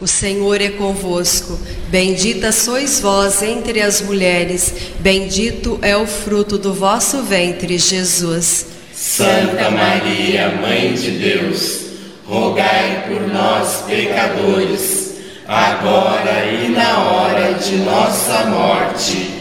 O Senhor é convosco, bendita sois vós entre as mulheres, bendito é o fruto do vosso ventre, Jesus. Santa Maria, Mãe de Deus, rogai por nós, pecadores, agora e na hora de nossa morte.